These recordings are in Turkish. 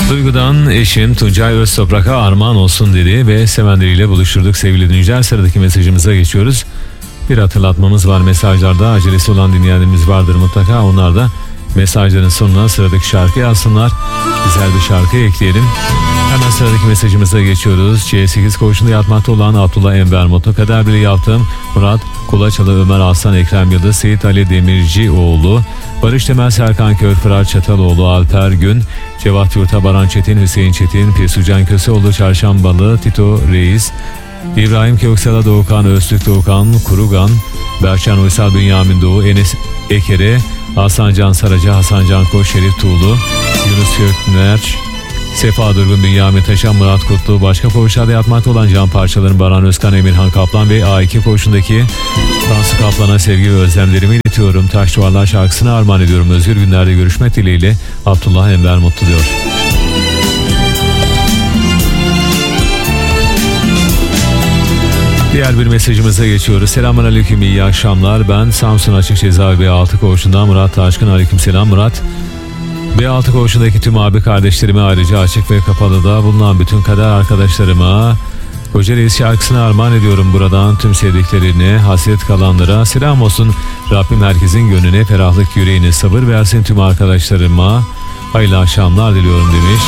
Duygu'dan eşim Tuncay Öztoprak'a armağan olsun dedi ve sevenleriyle buluşturduk sevgili dinleyiciler. Sıradaki mesajımıza geçiyoruz. Bir hatırlatmamız var, mesajlarda acelesi olan dinleyenlerimiz vardır mutlaka. Onlar da mesajların sonuna sıradaki şarkı yazsınlar. Güzel bir şarkı ekleyelim. Hemen sıradaki mesajımıza geçiyoruz. C8 koğuşunda yatmakta olan Abdullah Enver Mutlu Kader Biri yaptım. Murat Kulaçalı, Ömer Aslan, Ekrem Yıldız, Seyit Ali Demircioğlu, Barış Temel, Serkan Kör, Fırat Çataloğlu, Alper Gün, Cevat Yurta, Baran Çetin, Hüseyin Çetin, Pirsucan Köseoğlu, Çarşambalı, Tito Reis, İbrahim Köksal'a, Doğukan Öztürk, Doğukan Kurugan, Berçan Uysal, Bünyamin Doğu, Enes Ekere, Hasan Can Saraca, Hasan Can Koç, Şerif Tuğlu, Yunus Kökner, Sefa Durgun, Bünyamin Taşan, Murat Kutlu, başka koğuşlarda yatmakta olan Can Parçaların, Baran Özkan, Emirhan Kaplan ve A2 koğuşundaki Tansu Kaplan'a sevgi ve özlemlerimi iletiyorum. Taş Duvarlar şarkısını armağan ediyorum. Özgür günlerde görüşmek dileğiyle, Abdullah Enver Mutlu diyor. Diğer bir mesajımıza geçiyoruz. Selamünaleyküm, iyi akşamlar. Ben Samsun Açık Cezaevi B6 koğuşundan Murat Taşkın. Aleykümselam Murat. B6 koğuşundaki tüm abi kardeşlerime, ayrıca açık ve kapalıda bulunan bütün kader arkadaşlarıma Koca Reis şarkısını armağan ediyorum buradan. Tüm sevdiklerine, hasret kalanlara selam olsun. Rabbim herkesin gönlüne ferahlık, yüreğine sabır versin. Tüm arkadaşlarıma hayırlı akşamlar diliyorum demiş.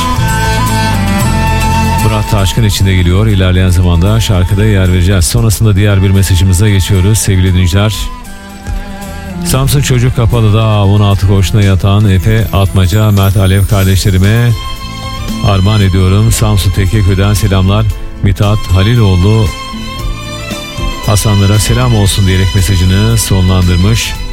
Murat Taşkın içinde geliyor. İlerleyen zamanda şarkıda yer vereceğiz. Sonrasında diğer bir mesajımıza geçiyoruz sevgili dinleyiciler. Samsun Çocuk Kapalı'da 16 koğuşuna yatan Efe Atmaca, Mert Alev kardeşlerime armağan ediyorum. Samsun Tekkeköy'den selamlar. Mithat Haliloğlu Hasanlara selam olsun diyerek mesajını sonlandırmış.